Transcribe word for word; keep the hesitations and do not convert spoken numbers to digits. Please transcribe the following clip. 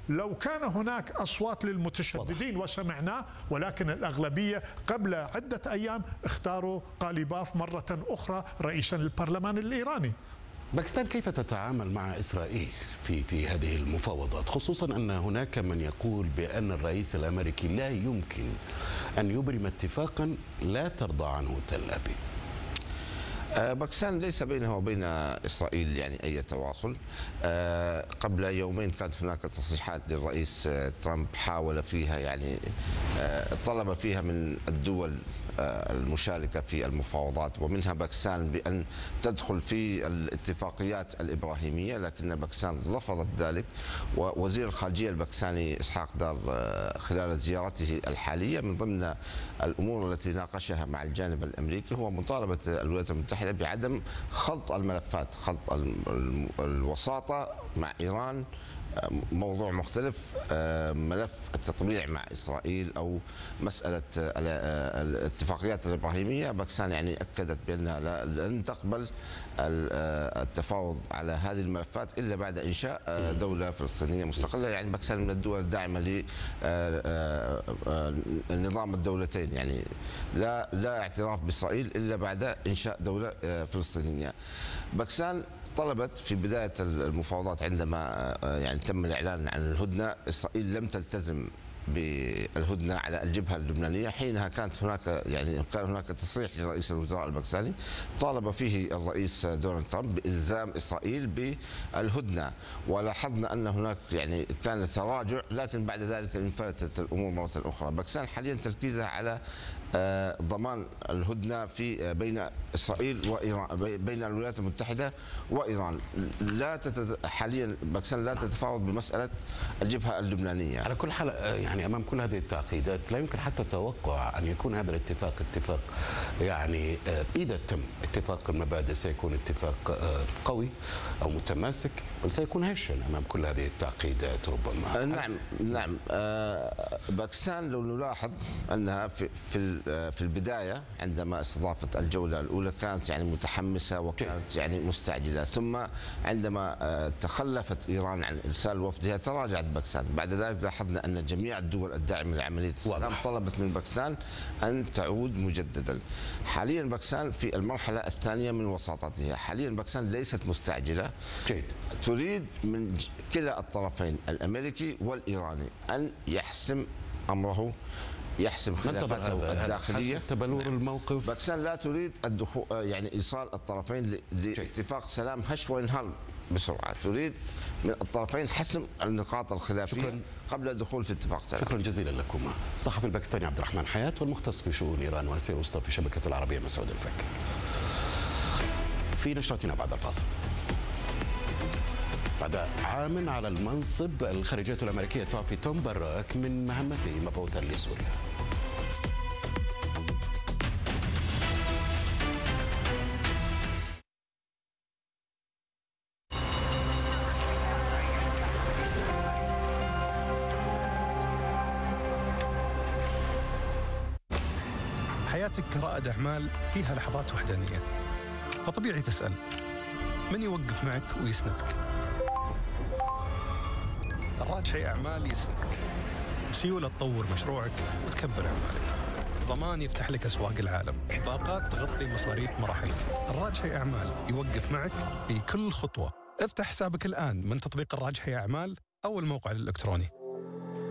لو كان هناك أصوات للمتشددين وسمعناه، ولكن الأغلبية قبل عدة أيام اختاروا قاليباف مرة أخرى رئيسا للبرلمان الإيراني. باكستان كيف تتعامل مع إسرائيل في في هذه المفاوضات، خصوصا أن هناك من يقول بأن الرئيس الأمريكي لا يمكن أن يبرم اتفاقا لا ترضى عنه تل أبيب؟ باكستان ليس بينه وبين إسرائيل يعني أي تواصل. قبل يومين كانت هناك تصريحات للرئيس ترامب حاول فيها يعني طلب فيها من الدول المشاركة في المفاوضات ومنها باكستان بأن تدخل في الاتفاقيات الإبراهيمية، لكن باكستان رفضت ذلك. ووزير الخارجية الباكستاني إسحاق دار خلال زيارته الحالية من ضمن الأمور التي ناقشها مع الجانب الأمريكي هو مطالبة الولايات المتحدة بعدم خلط الملفات، خلط الوساطة مع إيران موضوع مختلف، ملف التطبيع مع إسرائيل أو مسألة الاتفاقيات الإبراهيمية. باكستان يعني أكدت بأنها لن تقبل التفاوض على هذه الملفات إلا بعد إنشاء دولة فلسطينية مستقلة. يعني باكستان من الدول الداعمة لنظام الدولتين، يعني لا لا اعتراف بإسرائيل إلا بعد إنشاء دولة فلسطينية. باكستان طلبت في بداية المفاوضات عندما يعني تم الإعلان عن الهدنة، إسرائيل لم تلتزم بالهدنة على الجبهة اللبنانية. حينها كانت هناك يعني كان هناك تصريح لرئيس الوزراء الباكستاني طالب فيه الرئيس دونالد ترامب بإلزام إسرائيل بالهدنة، ولاحظنا أن هناك يعني كان تراجع، لكن بعد ذلك انفلتت الأمور مرة أخرى. باكستان حاليا تركيزها على ضمان الهدنة في بين إسرائيل وإيران، بين الولايات المتحدة وإيران. لا تتد... حاليا باكستان لا تتفاوض بمسألة الجبهة اللبنانية. على كل حال يعني أمام كل هذه التعقيدات لا يمكن حتى توقع أن يكون هذا الاتفاق اتفاق يعني إذا تم اتفاق المبادئ سيكون اتفاق قوي أو متماسك، بل سيكون هشا أمام كل هذه التعقيدات ربما. نعم نعم. باكستان لو نلاحظ أنها في في في البداية عندما استضافت الجولة الأولى كانت يعني متحمسة وكانت يعني مستعجلة، ثم عندما تخلفت إيران عن إرسال وفدها تراجعت باكستان. بعد ذلك لاحظنا أن جميع الدول الداعمة لعملية السلام طلبت من باكستان أن تعود مجددا. حاليا باكستان في المرحلة الثانية من وساطتها. حاليا باكستان ليست مستعجلة، جيد. تريد من كلا الطرفين الأمريكي والإيراني أن يحسم أمره، يحسم خلافاته الداخليه. تبلور الموقف. باكستان لا تريد الدخول يعني ايصال الطرفين لاتفاق سلام هش وينهار بسرعه، تريد من الطرفين حسم النقاط الخلافيه شكرا. قبل الدخول في اتفاق سلام. شكرا جزيلا لكما. الصحفي الباكستاني عبد الرحمن حياة والمختص في شؤون ايران واسيا الوسطى في شبكه العربيه مسعود الفك. في نشرتنا بعد الفاصل. بعد عام على المنصب الخارجية الأمريكية تعفي توم باراك من مهمته مبعوثا لسوريا. حياتك كرائد أعمال فيها لحظات وحدانية، فطبيعي تسأل من يوقف معك ويسندك؟ الراجحي أعمال يسندك بسيولة تطور مشروعك وتكبر أعمالك، ضمان يفتح لك أسواق العالم، باقات تغطي مصاريف مراحلك. الراجحي أعمال يوقف معك في كل خطوة. افتح حسابك الآن من تطبيق الراجحي أعمال أو الموقع الإلكتروني.